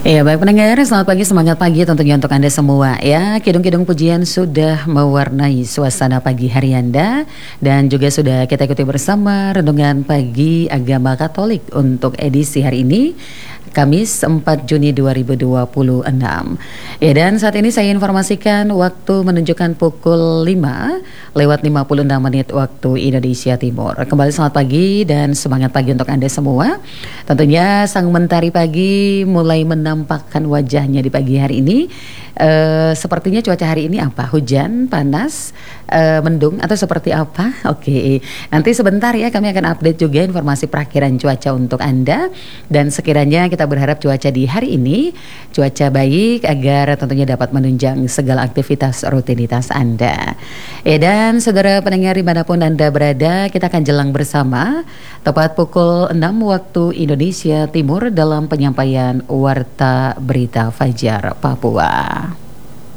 Ya baik pendengar, selamat pagi, semangat pagi tentunya untuk Anda semua ya. Kidung-kidung pujian sudah mewarnai suasana pagi hari Anda. Dan juga sudah kita ikuti bersama Renungan Pagi Agama Katolik untuk edisi hari ini, Kamis 4 Juni 2026. Ya, dan saat ini saya informasikan waktu menunjukkan pukul 5:56 waktu Indonesia Timur. Kembali selamat pagi dan semangat pagi untuk Anda semua. Tentunya sang mentari pagi mulai menampakkan wajahnya di pagi hari ini. Sepertinya cuaca hari ini apa? Hujan, panas, mendung atau seperti apa? Oke, nanti sebentar ya kami akan update juga informasi perakhiran cuaca untuk Anda. Dan sekiranya kita berharap cuaca di hari ini cuaca baik agar tentunya dapat menunjang segala aktivitas rutinitas Anda. Dan saudara pendengar dimanapun Anda berada, kita akan jelang bersama tepat pukul 6 waktu Indonesia Timur dalam penyampaian Warta Berita Fajar Papua.